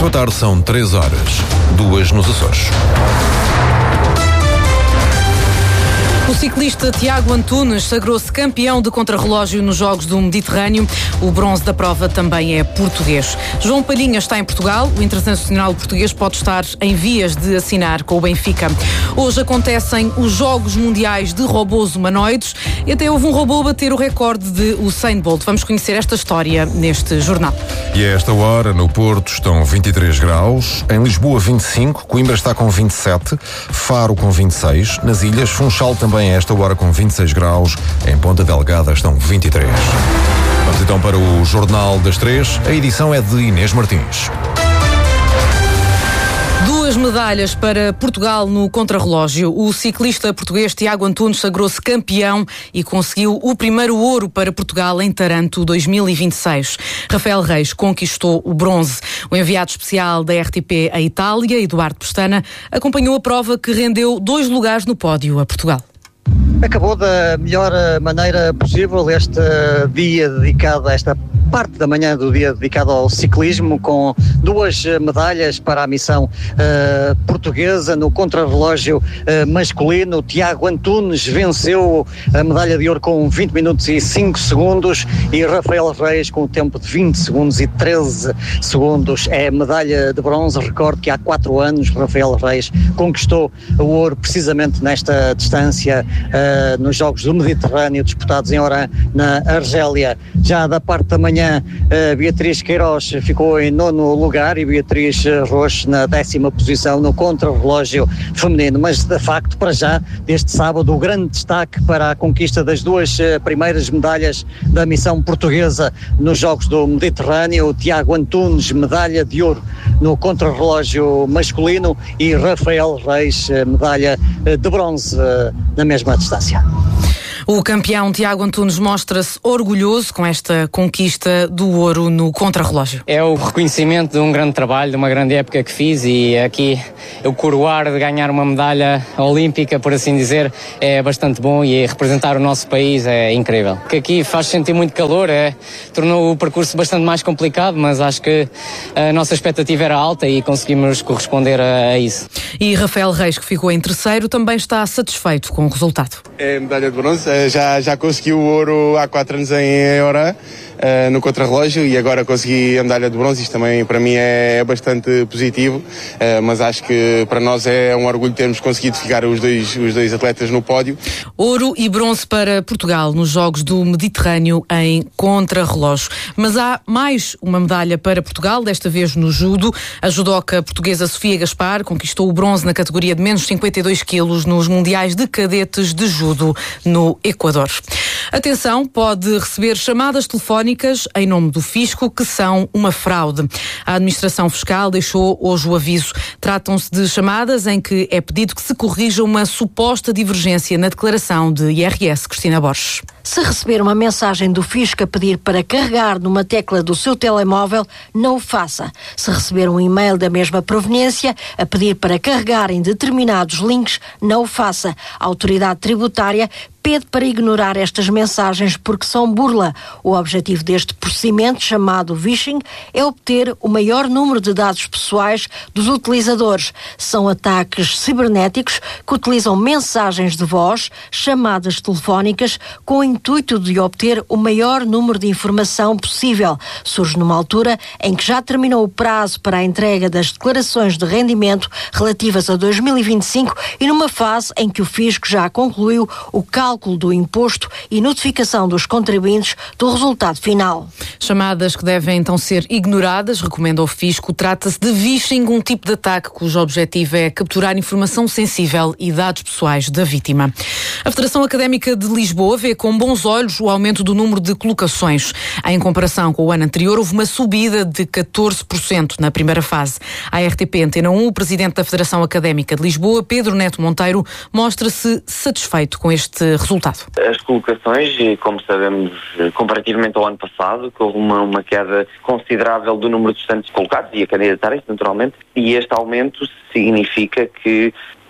Boa tarde, são 3 horas, 2 nos Açores. O ciclista Tiago Antunes sagrou-se campeão de contrarrelógio nos Jogos do Mediterrâneo. O bronze da prova também é português. João Palhinha está em Portugal. O internacional português pode estar em vias de assinar com o Benfica. Hoje acontecem os Jogos Mundiais de Robôs Humanoides e até houve um robô a bater o recorde de Usain Bolt. Vamos conhecer esta história neste jornal. E a esta hora, no Porto, estão 23 graus, em Lisboa 25, Coimbra está com 27, Faro com 26, nas Ilhas, Funchal também a esta hora com 26 graus, em Ponta Delgada estão 23. Vamos então para o Jornal das 3, a edição é de Inês Martins. 2 medalhas para Portugal no contrarrelógio. O ciclista português Tiago Antunes sagrou-se campeão e conseguiu o primeiro ouro para Portugal em Taranto 2026. Rafael Reis conquistou o bronze. O enviado especial da RTP à Itália, Eduardo Pestana, acompanhou a prova que rendeu 2 lugares no pódio a Portugal. Acabou da melhor maneira possível este dia dedicado a esta parte da manhã do dia dedicado ao ciclismo, com 2 medalhas para a missão portuguesa no contrarrelógio masculino. Tiago Antunes venceu a medalha de ouro com 20 minutos e 5 segundos e Rafael Reis com o tempo de 20 segundos e 13 segundos. É a medalha de bronze. Recordo que há 4 anos Rafael Reis conquistou o ouro precisamente nesta distância nos Jogos do Mediterrâneo disputados em Oran, na Argélia. Já da parte da manhã, Beatriz Queiroz ficou em 9º lugar e Beatriz Rocha na 10ª posição no contrarrelógio feminino. Mas de facto, para já, deste sábado, o grande destaque para a conquista das 2 primeiras medalhas da missão portuguesa nos Jogos do Mediterrâneo. Tiago Antunes, medalha de ouro no contrarrelógio masculino, e Rafael Reis, medalha de bronze na mesma distância. O campeão Tiago Antunes mostra-se orgulhoso com esta conquista do ouro no contrarrelógio. É o reconhecimento de um grande trabalho, de uma grande época que fiz, e aqui o coroar de ganhar uma medalha olímpica, por assim dizer, é bastante bom, e representar o nosso país é incrível. Que aqui faz sentir muito calor, tornou o percurso bastante mais complicado, mas acho que a nossa expectativa era alta e conseguimos corresponder a isso. E Rafael Reis, que ficou em 3º, também está satisfeito com o resultado. É medalha de bronze. Já consegui o ouro há 4 anos em Oran, no contrarrelógio, e agora consegui a medalha de bronze. Isto também para mim é bastante positivo, mas acho que para nós é um orgulho termos conseguido ficar os dois atletas no pódio. Ouro e bronze para Portugal nos Jogos do Mediterrâneo em contrarrelógio. Mas há mais uma medalha para Portugal, desta vez no judo. A judoca portuguesa Sofia Gaspar conquistou o bronze na categoria de menos 52 quilos nos Mundiais de Cadetes de Judo no Equador. Atenção, pode receber chamadas telefónicas em nome do Fisco que são uma fraude. A Administração Fiscal deixou hoje o aviso. Tratam-se de chamadas em que é pedido que se corrija uma suposta divergência na declaração de IRS. Cristina Borges. Se receber uma mensagem do Fisco a pedir para carregar numa tecla do seu telemóvel, não o faça. Se receber um e-mail da mesma proveniência a pedir para carregar em determinados links, não o faça. A autoridade tributária pede para ignorar estas mensagens porque são burla. O objetivo deste procedimento, chamado phishing, é obter o maior número de dados pessoais dos utilizadores. São ataques cibernéticos que utilizam mensagens de voz, chamadas telefónicas, com o intuito de obter o maior número de informação possível. Surge numa altura em que já terminou o prazo para a entrega das declarações de rendimento relativas a 2025 e numa fase em que o Fisco já concluiu o cálculo do imposto e notificação dos contribuintes do resultado final. Chamadas que devem então ser ignoradas, recomenda o Fisco. Trata-se de phishing, um tipo de ataque cujo objetivo é capturar informação sensível e dados pessoais da vítima. A Federação Académica de Lisboa vê com bons olhos o aumento do número de colocações. Em comparação com o ano anterior, houve uma subida de 14% na primeira fase. À RTP Antena 1, o presidente da Federação Académica de Lisboa, Pedro Neto Monteiro, mostra-se satisfeito com este resultado. As colocações, e como sabemos, comparativamente ao ano passado, que houve uma queda considerável do número de estudantes colocados e a candidatarem-se, naturalmente, e este aumento significa que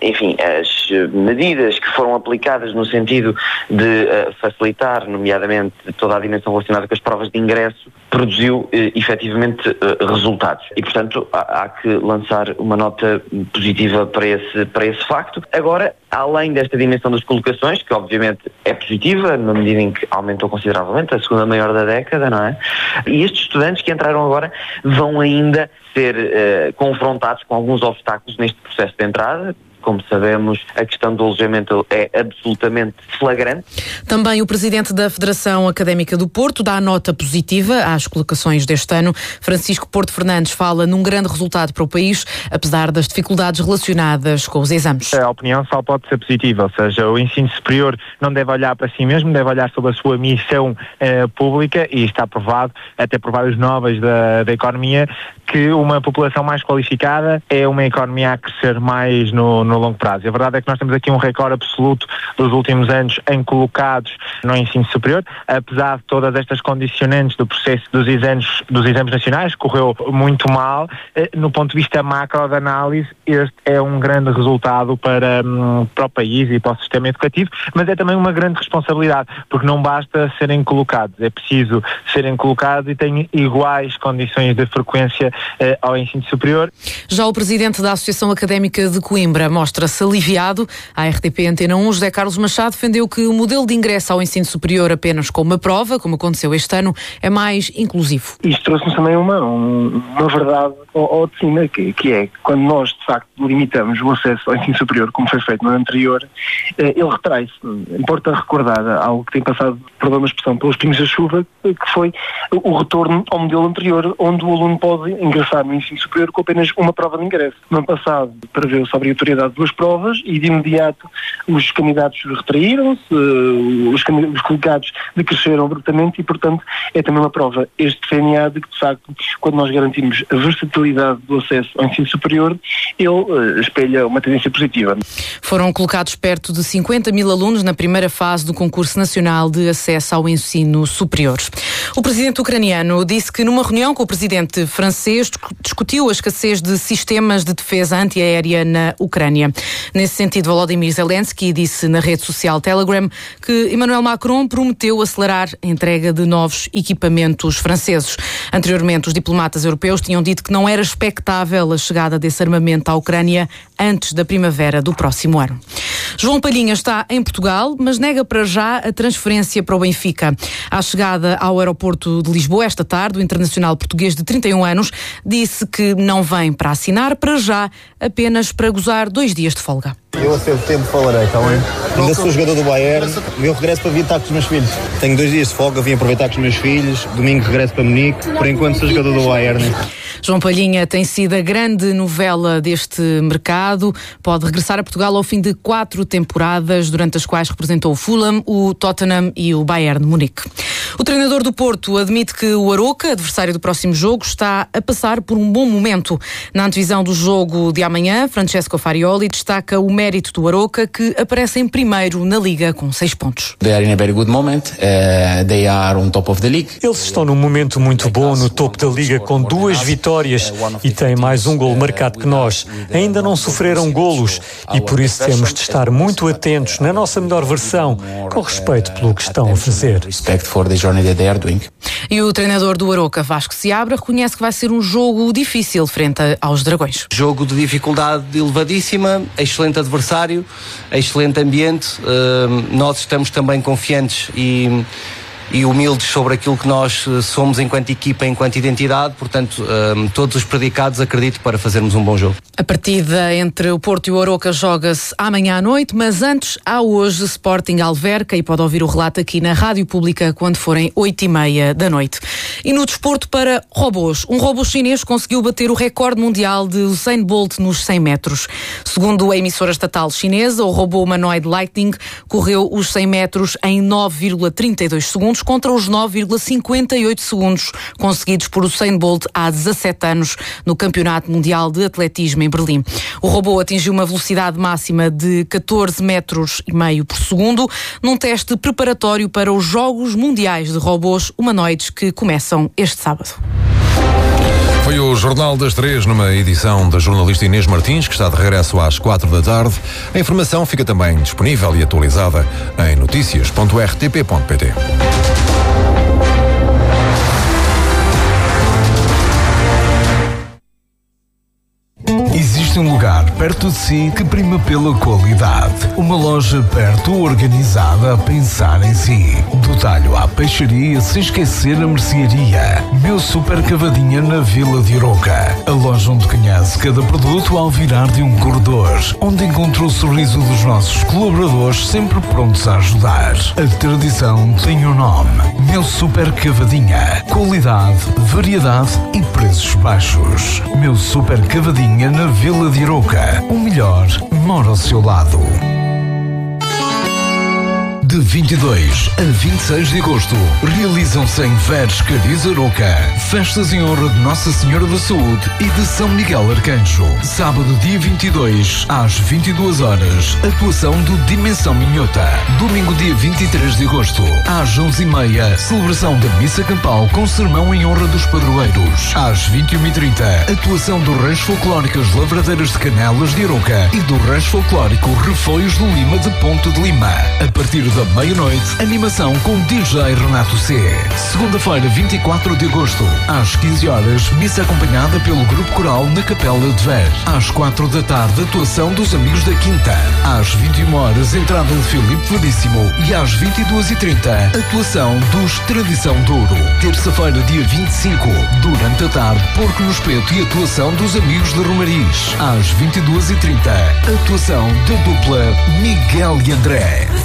enfim, as medidas que foram aplicadas no sentido de facilitar, nomeadamente, toda a dimensão relacionada com as provas de ingresso, produziu efetivamente resultados. E, portanto, há que lançar uma nota positiva para esse facto. Agora, além desta dimensão das colocações, que obviamente é positiva, na medida em que aumentou consideravelmente, a segunda maior da década, não é? E estes estudantes que entraram agora vão ainda ser confrontados com alguns obstáculos neste processo de entrada. Como sabemos, a questão do alojamento é absolutamente flagrante. Também o presidente da Federação Académica do Porto dá nota positiva às colocações deste ano. Francisco Porto Fernandes fala num grande resultado para o país, apesar das dificuldades relacionadas com os exames. A opinião só pode ser positiva, ou seja, o ensino superior não deve olhar para si mesmo, deve olhar sobre a sua missão pública, e está provado, até por vários nobres da economia, que uma população mais qualificada é uma economia a crescer mais no longo prazo. E a verdade é que nós temos aqui um recorde absoluto dos últimos anos em colocados no ensino superior, apesar de todas estas condicionantes do processo dos exames nacionais, correu muito mal. No ponto de vista macro de análise, este é um grande resultado para o país e para o sistema educativo, mas é também uma grande responsabilidade, porque não basta serem colocados, é preciso serem colocados e têm iguais condições de frequência ao ensino superior. Já o presidente da Associação Académica de Coimbra mostra-se aliviado. À RTP Antena 1, José Carlos Machado defendeu que o modelo de ingresso ao ensino superior apenas com uma prova, como aconteceu este ano, é mais inclusivo. Isto trouxe-nos também uma verdade ao de cima, que é quando nós, de facto, limitamos o acesso ao ensino superior, como foi feito no anterior, ele retrai-se. Importa recordar algo que tem passado, perdão a expressão, pelos pingos da chuva, que foi o retorno ao modelo anterior, onde o aluno pode ingressar no ensino superior com apenas uma prova de ingresso. No ano passado preveu-se a obrigatoriedade de 2 provas e de imediato os candidatos retraíram-se, os colocados decresceram abruptamente e, portanto, é também uma prova este CNA de que, de facto, quando nós garantimos a versatilidade do acesso ao ensino superior, ele espelha uma tendência positiva. Foram colocados perto de 50 mil alunos na primeira fase do concurso nacional de acesso ao ensino superior. O presidente ucraniano disse que numa reunião com o presidente francês discutiu a escassez de sistemas de defesa antiaérea na Ucrânia. Nesse sentido, Volodymyr Zelensky disse na rede social Telegram que Emmanuel Macron prometeu acelerar a entrega de novos equipamentos franceses. Anteriormente, os diplomatas europeus tinham dito que não era expectável a chegada desse armamento à Ucrânia antes da primavera do próximo ano. João Palhinha está em Portugal, mas nega para já a transferência para o Benfica. À chegada ao aeroporto de Lisboa esta tarde, o internacional português de 31 anos disse que não vem para assinar para já, apenas para gozar 2 dias de folga. Eu a seu tempo falarei, está bem? Ainda sou jogador do Bayern, eu regresso para vir estar com os meus filhos. Tenho 2 dias de folga, vim aproveitar com os meus filhos, domingo regresso para Munique, por enquanto sou jogador do Bayern. João Palhinha tem sido a grande novela deste mercado. Pode regressar a Portugal ao fim de 4 temporadas, durante as quais representou o Fulham, o Tottenham e o Bayern de Munique. O treinador do Porto admite que o Arouca, adversário do próximo jogo, está a passar por um bom momento. Na antevisão do jogo de amanhã, Francesco Farioli destaca o mérito do Arouca, que aparece em primeiro na Liga com 6 pontos. They are in a very good moment. They are on top of the league. Eles estão num momento muito bom no topo da Liga com 2 vitórias e têm mais um golo marcado que nós. Ainda não sofreram golos e por isso temos de estar muito atentos na nossa melhor versão, com respeito pelo que estão a fazer. E o treinador do Arouca, Vasco Seabra, reconhece que vai ser um jogo difícil frente aos Dragões. Jogo de dificuldade elevadíssima, excelente adversário, excelente ambiente. Nós estamos também confiantes e humildes sobre aquilo que nós somos enquanto equipa, enquanto identidade, portanto, todos os predicados acredito para fazermos um bom jogo. A partida entre o Porto e o Arouca joga-se amanhã à noite, mas antes há hoje Sporting Alverca e pode ouvir o relato aqui na Rádio Pública quando forem 8h30 da noite. E no desporto para robôs, um robô chinês conseguiu bater o recorde mundial de Usain Bolt nos 100 metros. Segundo a emissora estatal chinesa, o robô humanoide Lightning correu os 100 metros em 9,32 segundos contra os 9,58 segundos conseguidos por Usain Bolt há 17 anos no Campeonato Mundial de Atletismo em Berlim. O robô atingiu uma velocidade máxima de 14,5 metros por segundo num teste preparatório para os Jogos Mundiais de Robôs Humanoides que começam este sábado. Foi o Jornal das 3, numa edição da jornalista Inês Martins, que está de regresso às 4 da tarde. A informação fica também disponível e atualizada em noticias.rtp.pt. Existe um lugar perto de si que prima pela qualidade. Uma loja perto, organizada, a pensar em si. Do talho à peixaria, sem esquecer a mercearia. Meu Super Cavadinha na Vila de Arouca. A loja onde conhece cada produto ao virar de um corredor. Onde encontrou o sorriso dos nossos colaboradores, sempre prontos a ajudar. A tradição tem um nome. Meu Super Cavadinha. Qualidade, variedade e preços baixos. Meu Super Cavadinha na Vila de Arouca. O melhor mora ao seu lado. De 22 a 26 de agosto, realizam-se em Veres Cariz Arouca festas em honra de Nossa Senhora da Saúde e de São Miguel Arcanjo. Sábado, dia 22, às 22 horas, atuação do Dimensão Minhota. Domingo, dia 23 de agosto, às 11h30, celebração da Missa Campal com sermão em honra dos padroeiros. Às 21h30, atuação do Reis Folclóricos Lavradeiras de Canelas de Arouca e do Reis Folclórico Refóios de Lima de Ponte de Lima. A partir da meia-noite, animação com DJ Renato C. Segunda-feira, 24 de agosto, às 15 horas, missa acompanhada pelo Grupo Coral na Capela de Veres. Às 4 da tarde, atuação dos Amigos da Quinta. Às 21 horas, entrada de Filipe Veríssimo. E às 22h30, atuação dos Tradição Douro. Terça-feira, dia 25, durante a tarde, Porco no Espeto e atuação dos Amigos de Romariz. Às 22h30, atuação da dupla Miguel e André.